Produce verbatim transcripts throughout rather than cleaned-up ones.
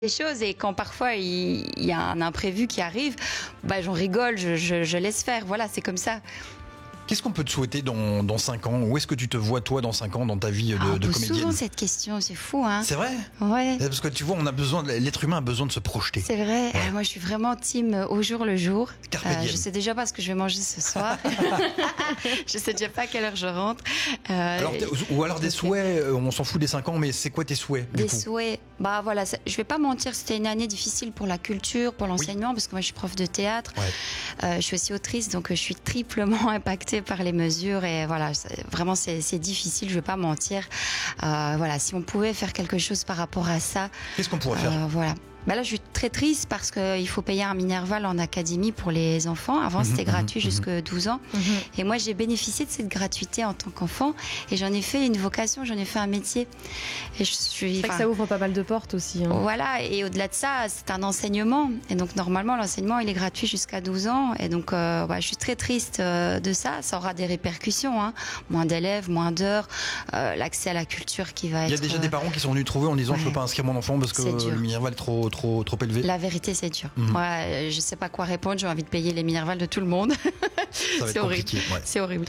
des choses et quand parfois il, il y a un imprévu qui arrive, bah j'en rigole, je, je, je laisse faire. Voilà, c'est comme ça. Qu'est-ce qu'on peut te souhaiter dans, dans cinq ans? Où est-ce que tu te vois toi dans cinq ans dans ta vie de, Ah, on de pose comédienne? souvent cette question, c'est fou, hein. C'est vrai? Ouais. Parce que tu vois, on a besoin, l'être humain a besoin de se projeter. C'est vrai. Ouais. Ah, moi, je suis vraiment team au jour le jour. Carpe Euh, diem. je sais déjà pas ce que je vais manger ce soir. Je sais déjà pas à quelle heure je rentre. Euh, Alors, ou alors des donc, souhaits, euh, on s'en fout des cinq ans, mais c'est quoi tes souhaits du Des coup souhaits. Bah voilà, ça- je vais pas mentir, c'était une année difficile pour la culture, pour l'enseignement, parce que moi je suis prof de théâtre. Ouais. Euh, je suis aussi autrice, donc euh, je suis triplement impactée par les mesures et voilà, c'est- vraiment c'est c'est difficile, je vais pas mentir. Euh, voilà, si on pouvait faire quelque chose par rapport à ça, Qu'est-ce qu'on pourrait faire? euh, voilà. Bah là, je suis très triste parce qu'il faut payer un Minerval en académie pour les enfants. Avant, c'était Mhm, gratuit mhm, jusqu'à douze ans. Mhm. Et moi, j'ai bénéficié de cette gratuité en tant qu'enfant. Et j'en ai fait une vocation, j'en ai fait un métier. Et je suis. C'est vrai que enfin, ça ouvre pas mal de portes aussi. Hein. Voilà, et au-delà de ça, c'est un enseignement. Et donc, normalement, l'enseignement, il est gratuit jusqu'à douze ans. Et donc, euh, ouais, je suis très triste euh, de ça. Ça aura des répercussions. Hein. Moins d'élèves, moins d'heures, euh, l'accès à la culture qui va être... Il y a déjà des parents qui sont venus trouver en disant ouais. je peux pas inscrire mon enfant parce que C'est dur. le Minerval est trop, trop, trop élevé. La vérité, c'est dur. Mhm. Ouais, je sais pas quoi répondre. J'ai envie de payer les Minerval de tout le monde. Ça va C'est être horrible. compliqué. Ouais. C'est horrible.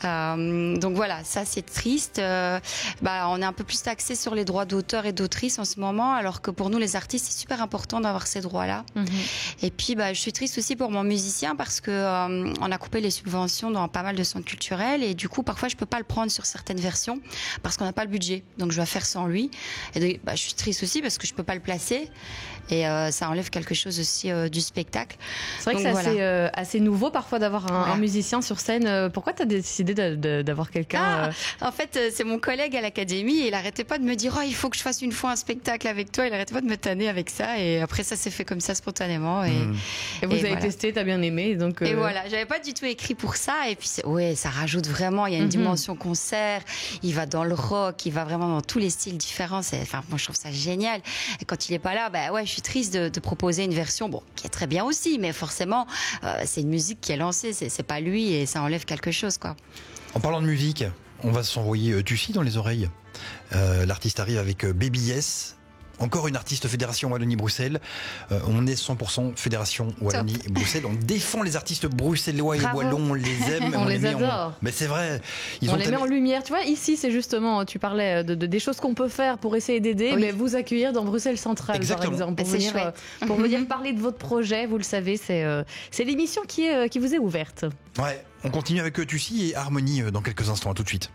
Euh, donc voilà, ça c'est triste. Euh, bah, on est un peu plus taxé sur les droits d'auteur et d'autrice en ce moment, alors que pour nous les artistes, c'est super important d'avoir ces droits-là. Mhm. Et puis, bah, je suis triste aussi pour mon musicien parce que euh, on a coupé les subventions dans pas mal de centres culturels et du coup, parfois, je peux pas le prendre sur certaines versions parce qu'on n'a pas le budget. Donc, je dois faire sans lui. Et donc, bah, je suis triste aussi parce que je peux pas le placer et euh, ça enlève quelque chose aussi euh, du spectacle. C'est vrai Donc, que c'est voilà. assez, euh, assez nouveau parfois d'avoir un, Voilà. un musicien sur scène. Euh, Pourquoi tu as décidé de- de- d'avoir quelqu'un Ah, euh, en fait, euh, c'est mon collègue à l'académie et il arrêtait pas de me dire, oh, il faut que je fasse une fois un spectacle avec toi. Il arrêtait pas de me tanner avec ça et après, ça s'est fait comme ça spontanément et, Mhm. Et vous et avez voilà. testé, t'as bien aimé. Donc, Et euh, voilà, j'avais pas du tout écrit pour ça. Et puis, c'est- ouais, ça rajoute vraiment. Il y a une Mhm. dimension concert. Il va dans le rock, il va vraiment dans tous les styles différents. C'est, enfin, moi, je trouve ça génial. Et quand il est pas là, bah ouais, je suis triste de, de proposer une version, bon, qui est très bien aussi, mais forcément, euh, c'est une musique qui est lancée. C'est, c'est pas lui et ça enlève quelque chose, quoi. En parlant de musique, on va s'envoyer euh, Tucci dans les oreilles. Euh, L'artiste arrive avec euh, Baby Yes. Encore une artiste Fédération Wallonie-Bruxelles. Euh, on est cent pour cent Fédération Wallonie-Bruxelles. On défend les artistes bruxellois et Bravo. wallons, on les aime. On les met en- adore. Mais c'est vrai. Ils on ont les met tellement- en lumière. Tu vois, ici, c'est justement, tu parlais de, de- des choses qu'on peut faire pour essayer d'aider, Oui. mais vous accueillir dans Bruxelles Centrale, Exactement. par exemple, pour C'est venir, chouette. euh, pour venir parler de votre projet. Vous le savez, c'est euh, c'est l'émission qui, est, euh, qui vous est ouverte. Ouais, on continue avec euh, Tucci et Harmonie euh, dans quelques instants. À tout de suite.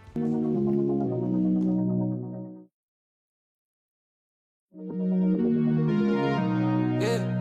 Yeah.